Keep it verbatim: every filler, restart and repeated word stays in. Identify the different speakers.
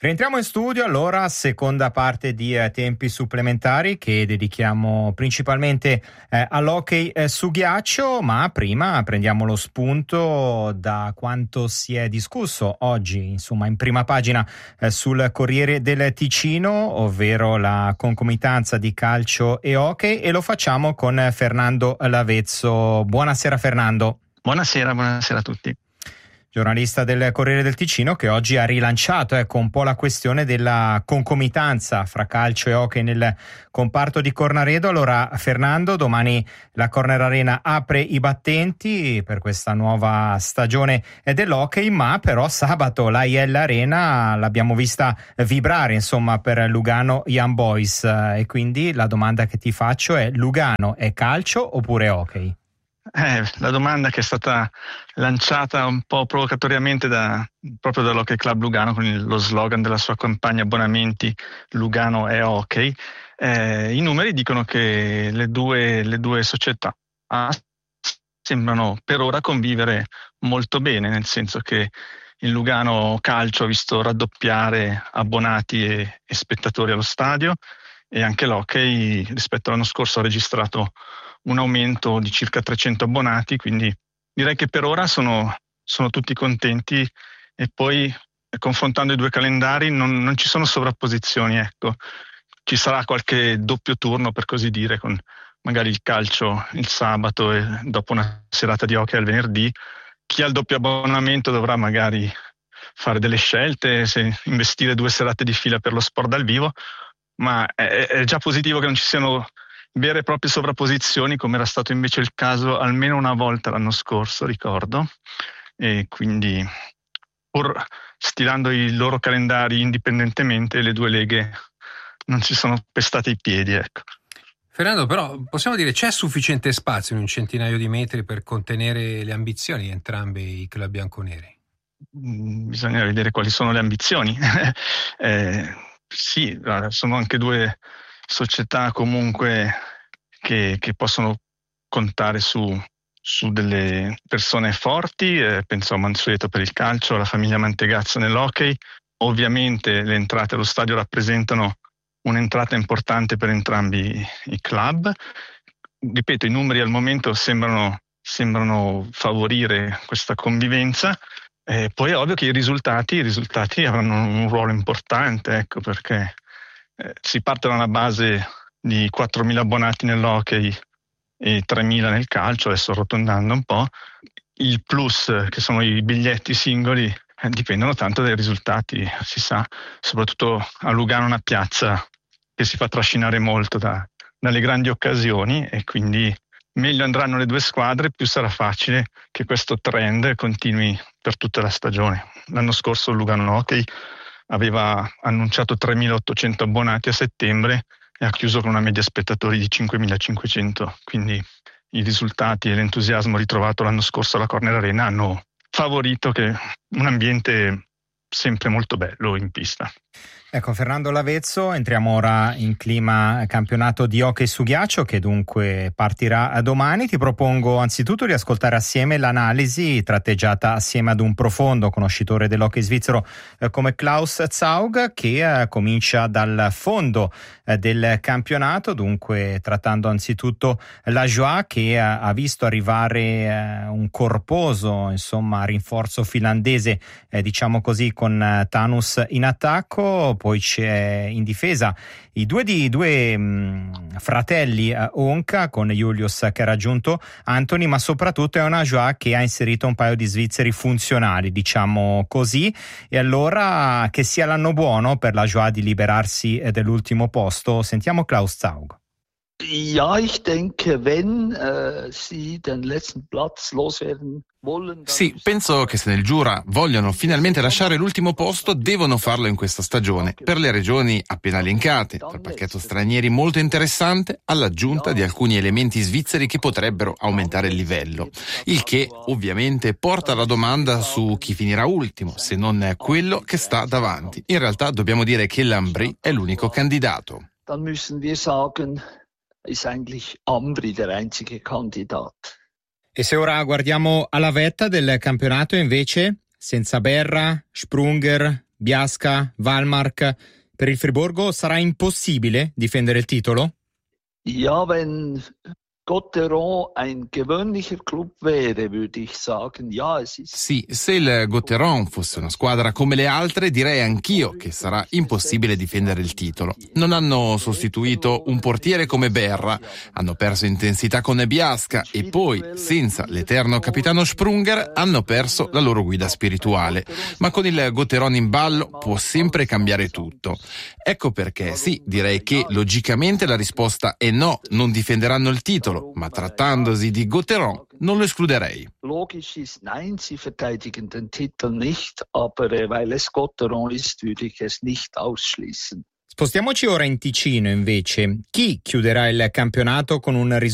Speaker 1: Rientriamo in studio, allora, seconda parte di eh, tempi supplementari che dedichiamo principalmente eh, all'hockey eh, su ghiaccio, ma prima prendiamo lo spunto da quanto si è discusso oggi, insomma, in prima pagina eh, sul Corriere del Ticino, ovvero la concomitanza di calcio e hockey, e lo facciamo con Fernando Lavezzo. Buonasera Fernando.
Speaker 2: Buonasera, buonasera a tutti.
Speaker 1: Giornalista del Corriere del Ticino, che oggi ha rilanciato ecco un po' la questione della concomitanza fra calcio e hockey nel comparto di Cornaredo. Allora Fernando, domani la Corner Arena apre i battenti per questa nuova stagione dell'hockey, ma però sabato l'A I L Arena l'abbiamo vista vibrare, insomma, per Lugano Young Boys, e quindi la domanda che ti faccio è: Lugano è calcio oppure hockey?
Speaker 2: Eh, la domanda che è stata lanciata un po' provocatoriamente da, proprio dall'Hockey Club Lugano con il, lo slogan della sua campagna abbonamenti Lugano è hockey. Eh, i numeri dicono che le due, le due società sembrano per ora convivere molto bene, nel senso che il Lugano Calcio ha visto raddoppiare abbonati e, e spettatori allo stadio, e anche l'hockey rispetto all'anno scorso ha registrato un aumento di circa trecento abbonati, quindi direi che per ora sono, sono tutti contenti, e poi eh, confrontando i due calendari non, non ci sono sovrapposizioni, ecco. Ci sarà qualche doppio turno, per così dire, con magari il calcio il sabato e dopo una serata di hockey al venerdì. Chi ha il doppio abbonamento dovrà magari fare delle scelte, se investire due serate di fila per lo sport dal vivo, ma è, è già positivo che non ci siano vere e proprie sovrapposizioni, come era stato invece il caso almeno una volta l'anno scorso, ricordo, e quindi pur stilando i loro calendari indipendentemente, le due leghe non si sono pestate i piedi, ecco.
Speaker 3: Fernando, però possiamo dire c'è sufficiente spazio in un centinaio di metri per contenere le ambizioni di entrambi i club bianconeri?
Speaker 2: Bisogna vedere quali sono le ambizioni. eh, sì, sono anche due società comunque che, che possono contare su, su delle persone forti, eh, penso a Mansueto per il calcio, alla famiglia Mantegazza nell'hockey. Ovviamente le entrate allo stadio rappresentano un'entrata importante per entrambi i club. Ripeto, i numeri al momento sembrano, sembrano favorire questa convivenza. Eh, poi è ovvio che i risultati, i risultati avranno un ruolo importante, ecco, perché eh, si parte da una base di quattromila abbonati nell'hockey e tremila nel calcio, adesso arrotondando un po'. Il plus, che sono i biglietti singoli, eh, dipendono tanto dai risultati, si sa, soprattutto a Lugano, una piazza che si fa trascinare molto da, dalle grandi occasioni, e quindi meglio andranno le due squadre, più sarà facile che questo trend continui per tutta la stagione. L'anno scorso il Lugano Hockey aveva annunciato tremilaottocento abbonati a settembre e ha chiuso con una media spettatori di cinquemilacinquecento, quindi i risultati e l'entusiasmo ritrovato l'anno scorso alla Corner Arena hanno favorito che un ambiente sempre molto bello in pista.
Speaker 1: Ecco, Fernando Lavezzo, entriamo ora in clima campionato di hockey su ghiaccio, che dunque partirà domani. Ti propongo anzitutto di ascoltare assieme l'analisi tratteggiata assieme ad un profondo conoscitore dell'hockey svizzero eh, come Klaus Zaug, che eh, comincia dal fondo eh, del campionato, dunque trattando anzitutto la Joie, che eh, ha visto arrivare eh, un corposo, insomma, rinforzo finlandese, eh, diciamo così, con eh, Tanus in attacco. Poi c'è in difesa i due di due mh, fratelli eh, Onca, con Julius che ha raggiunto Anthony, ma soprattutto è una Joie che ha inserito un paio di svizzeri funzionali, diciamo così. E allora, che sia l'anno buono per la Joie di liberarsi eh, dell'ultimo posto. Sentiamo Klaus Zaug.
Speaker 4: Ja, ich denke, wenn äh, sie den letzten Platz loswerden wollen.
Speaker 5: Sì, penso che se nel Giura vogliono finalmente lasciare l'ultimo posto, devono farlo in questa stagione, per le ragioni appena elencate, dal pacchetto stranieri molto interessante all'aggiunta di alcuni elementi svizzeri che potrebbero aumentare il livello, il che ovviamente porta alla domanda su chi finirà ultimo, se non quello che sta davanti. In realtà dobbiamo dire che l'Ambri è l'unico candidato.
Speaker 4: Dann müssen wir sagen, ist eigentlich Ambri der einzige Kandidat.
Speaker 1: E se ora guardiamo alla vetta del campionato, invece, senza Berra, Sprunger, Biasca, Wallmark. Per il Friburgo sarà impossibile difendere il titolo?
Speaker 4: Ja, wenn Gotteron ein gewöhnlicher Club wäre, würde ich sagen, ja, es ist...
Speaker 5: Sì, se il Gotteron fosse una squadra come le altre, direi anch'io che sarà impossibile difendere il titolo. Non hanno sostituito un portiere come Berra, hanno perso intensità con Biasca e poi, senza l'eterno capitano Sprunger, hanno perso la loro guida spirituale. Ma con il Gotteron in ballo può sempre cambiare tutto. Ecco perché, sì, direi che logicamente la risposta è no, non difenderanno il titolo. Ma trattandosi di Gotteron non lo escluderei.
Speaker 4: Logisch ist, nein, sie verteidigen den Titel nicht, aber weil es Gotteron ist, würde ich es nicht ausschließen.
Speaker 1: Spostiamoci ora in Ticino invece. Chi chiuderà il campionato con un risultato